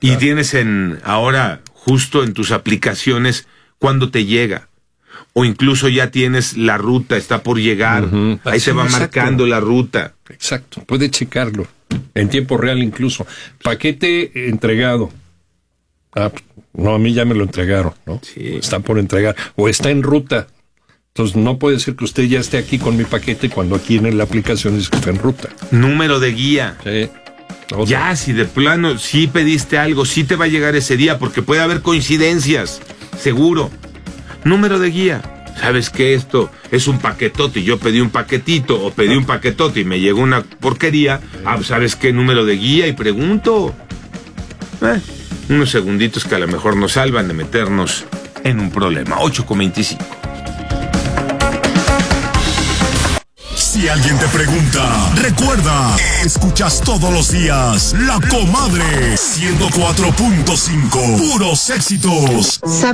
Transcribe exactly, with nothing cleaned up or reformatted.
Y claro. Tienes en ahora, justo en tus aplicaciones, cuando te llega. O incluso ya tienes la ruta, está por llegar. Uh-huh. Ahí sí, se va exacto. marcando la ruta. Exacto, puede checarlo. En tiempo real incluso. Paquete entregado. Ah, no, a mí ya me lo entregaron, ¿no? Sí. Está por entregar. O está en ruta. Entonces no puede ser que usted ya esté aquí con mi paquete cuando aquí en la aplicación dice que está en ruta. Número de guía. Sí. Otra. Ya, si de plano, sí pediste algo, sí te va a llegar ese día, porque puede haber coincidencias, seguro. Número de guía. ¿Sabes qué? Esto es un paquetote y yo pedí un paquetito o pedí un paquetote y me llegó una porquería. Ah, ¿sabes qué? Número de guía y pregunto. Eh, unos segunditos que a lo mejor nos salvan de meternos en un problema. ocho con veinticinco. Si alguien te pregunta, recuerda, escuchas todos los días La Comadre ciento cuatro punto cinco, puros éxitos.